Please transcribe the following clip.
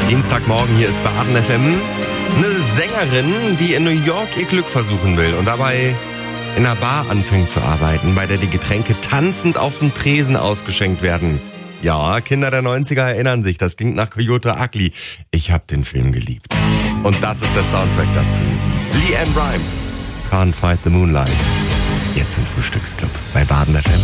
Dienstagmorgen, hier ist Baden FM. Eine Sängerin, die in New York ihr Glück versuchen will und dabei in einer Bar anfängt zu arbeiten, bei der die Getränke tanzend auf dem Tresen ausgeschenkt werden. Ja, Kinder der 90er erinnern sich, das klingt nach Coyote Ugly. Ich hab den Film geliebt. Und das ist der Soundtrack dazu. LeAnn Rimes, Can't Fight the Moonlight. Jetzt im Frühstücksclub bei Baden FM.